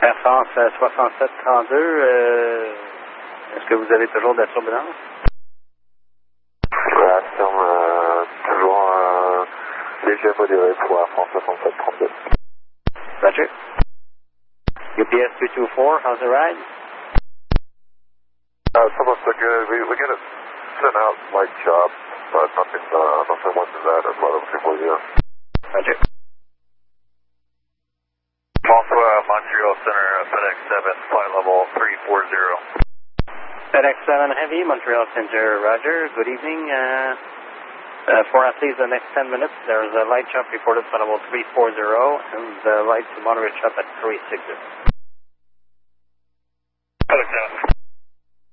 Air France 6732, est-ce que vous avez toujours de la turbulence? Affirme toujours léger modéré pour Air France 6732. Roger. UPS 224, how's the ride? So much so good. We get it sent out light job, but nothing went to that. That's what I'm looking for, yeah. Roger. François, Montreal Center, FedEx 7, flight level 340. FedEx 7 Heavy, Montreal Center, Roger. Good evening. For at least the next 10 minutes, there's a light chop reported for level 340 and the light to moderate chop at 360. FedEx 7.